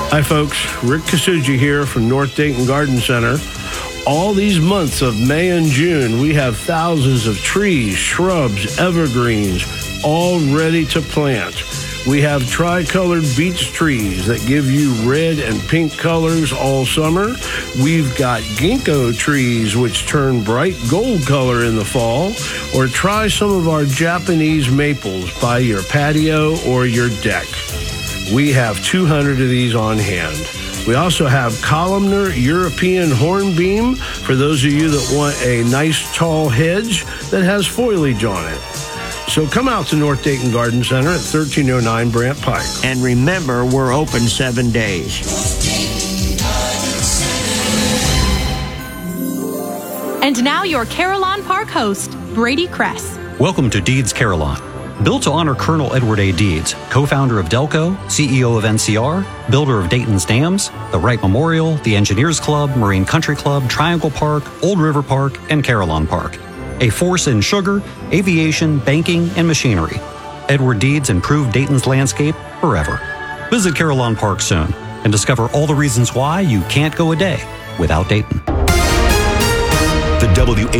Hi, folks. Rick Kasuji here from North Dayton Garden Center. All these months of May and June, we have thousands of trees, shrubs, evergreens, all ready to plant. We have tricolored beech trees that give you red and pink colors all summer. We've got ginkgo trees, which turn bright gold color in the fall. Or try some of our Japanese maples by your patio or your deck. We have 200 of these on hand. We also have columnar European hornbeam for those of you that want a nice tall hedge that has foliage on it. So come out to North Dayton Garden Center at 1309 Brant Pike. And remember, we're open 7 days. And now your Carillon Park host, Brady Kress. Welcome to Deeds Carillon. Built to honor Colonel Edward A. Deeds, co-founder of Delco, CEO of NCR, builder of Dayton's dams, the Wright Memorial, the Engineers Club, Marine Country Club, Triangle Park, Old River Park, and Carillon Park. A force in sugar, aviation, banking, and machinery. Edward Deeds improved Dayton's landscape forever. Visit Carillon Park soon and discover all the reasons why you can't go a day without Dayton. The